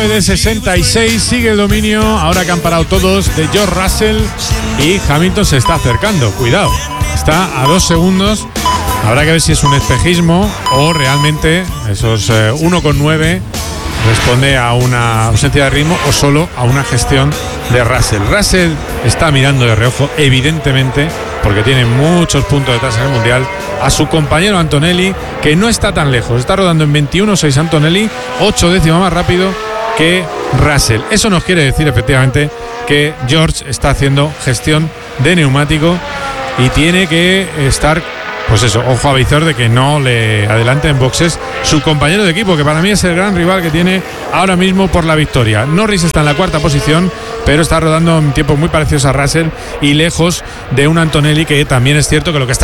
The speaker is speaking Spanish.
De 66 sigue el dominio, ahora que han parado todos, de George Russell, y Hamilton se está acercando, cuidado, está a 2 segundos, habrá que ver si es un espejismo o realmente esos 1,9 responde a una ausencia de ritmo o solo a una gestión de Russell. Russell está mirando de reojo, evidentemente, porque tiene muchos puntos detrás en el Mundial, a su compañero Antonelli, que no está tan lejos, está rodando en 21.6 Antonelli, 8 décimas más rápido que Russell. Eso nos quiere decir efectivamente que George está haciendo gestión de neumático y tiene que estar, pues eso, ojo a visor de que no le adelante en boxes su compañero de equipo, que para mí es el gran rival que tiene ahora mismo por la victoria. Norris está en la 4ª posición, pero está rodando en tiempos muy parecidos a Russell y lejos de un Antonelli que también es cierto que lo que está